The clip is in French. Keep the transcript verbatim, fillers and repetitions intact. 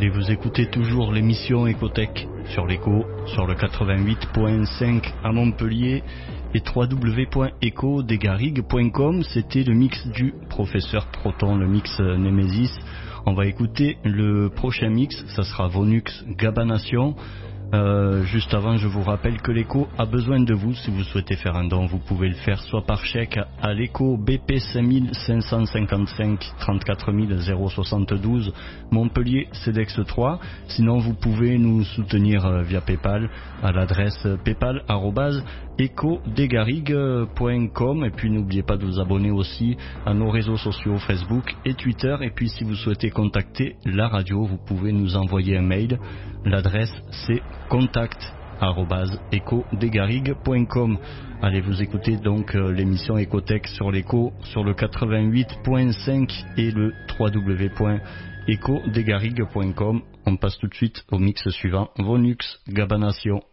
Allez, vous écoutez toujours l'émission Ecotech sur l'écho, sur le quatre-vingt-huit point cinq à Montpellier et w w w point eco des garrigues point com. C'était le mix du professeur Proton, le mix Nemesis. On va écouter le prochain mix, ça sera Vonux Gabanation. Euh, juste avant, je vous rappelle que l'écho a besoin de vous. Si vous souhaitez faire un don, vous pouvez le faire soit par chèque à l'écho B P cinq cinq cinq cinq trente-quatre zéro soixante-douze Montpellier CEDEX trois. Sinon, vous pouvez nous soutenir via PayPal à l'adresse paypal arobase eco des garrigues point com. Et puis n'oubliez pas de vous abonner aussi à nos réseaux sociaux Facebook et Twitter. Et puis si vous souhaitez contacter la radio, vous pouvez nous envoyer un mail. L'adresse c'est contact arobase eco des garrigues point com. Allez, vous écoutez donc euh, l'émission Ecotech sur l'écho, sur le quatre-vingt-huit point cinq et le w w w point eco des garrigues point com. On passe tout de suite au mix suivant, Vonux Gabanation.